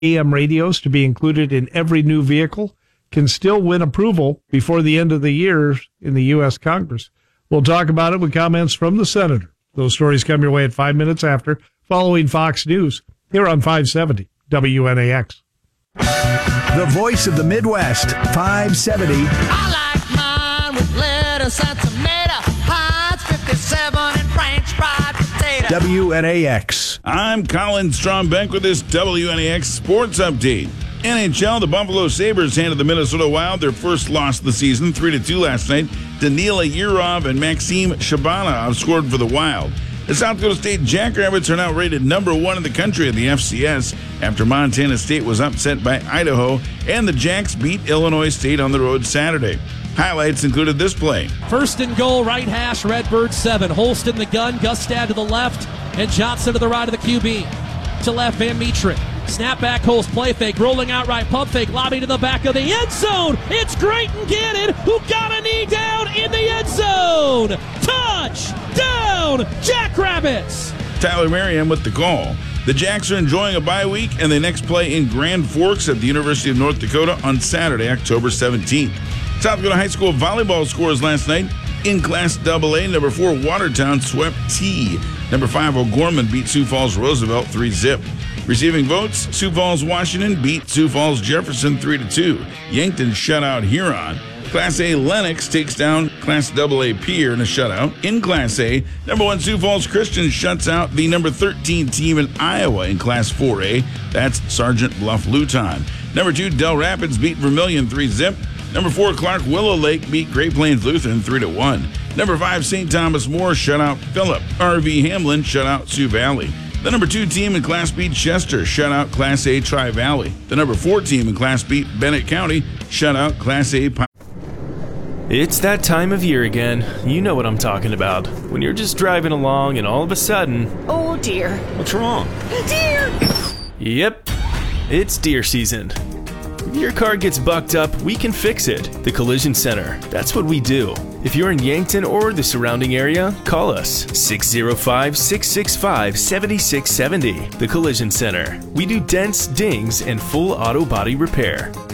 AM radios to be included in every new vehicle can still win approval before the end of the year in the U.S. Congress. We'll talk about it with comments from the senator. Those stories come your way at 5 minutes after, following Fox News, here on 570 WNAX. The voice of the Midwest, 570. I like mine with lettuce and tomato, Heinz 57 and French fried potato. WNAX. I'm Colin Strombeck with this WNAX Sports Update. NHL, the Buffalo Sabres handed the Minnesota Wild their first loss of the season, 3-2 last night. Danila Yurov and Maxim Shabanov scored for the Wild. The South Dakota State Jackrabbits are now rated number 1 in the country in the FCS after Montana State was upset by Idaho, and the Jacks beat Illinois State on the road Saturday. Highlights included this play. First and goal, right hash, Redbird 7. Holst in the gun, Gustad to the left, and Johnson to the right of the QB. To left, Van Metre. Snap back, Holst, play fake, rolling out right, pump fake, lobby to the back of the end zone. It's Grayton Gannon who got a knee down in the end zone. Touchdown, Jackrabbits! Tyler Merriam with the call. The Jacks are enjoying a bye week, and they next play in Grand Forks at the University of North Dakota on Saturday, October 17th. South Dakota High School volleyball scores last night. In Class AA, number 4 Watertown swept T. Number 5 O'Gorman beat Sioux Falls Roosevelt 3-0. Receiving votes, Sioux Falls Washington beat Sioux Falls Jefferson 3-2. Yankton shut out Huron. Class A Lennox takes down Class AA Pierre in a shutout. In Class A, number 1 Sioux Falls Christian shuts out the number 13 team in Iowa in Class 4A. That's Sergeant Bluff Luton. Number 2 Del Rapids beat Vermilion 3-0. Number 4 Clark Willow Lake beat Great Plains Lutheran 3-1. Number 5 St. Thomas More shut out Phillip. RV Hamlin shut out Sioux Valley. The number 2 team in Class B, Chester, shut out Class A, Tri-Valley. The number 4 team in Class B, Bennett County, shut out Class A. It's that time of year again. You know what I'm talking about. When you're just driving along and all of a sudden... Oh, dear. What's wrong? Deer! Yep, it's deer season. If your car gets bucked up, we can fix it. The Collision Center. That's what we do. If you're in Yankton or the surrounding area, call us. 605-665-7670. The Collision Center. We do dents, dings, and full auto body repair.